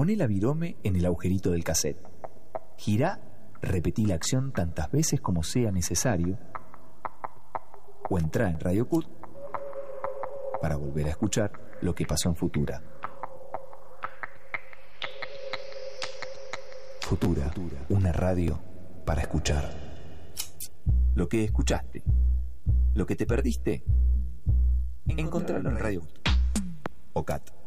Poné la virome en el agujerito del cassette. Girá, repetí la acción tantas veces como sea necesario. O entrá en Radio Cut para volver a escuchar lo que pasó en Futura. Futura, una radio para escuchar. Lo que escuchaste, lo que te perdiste, encontralo en Radio Cut o Cat.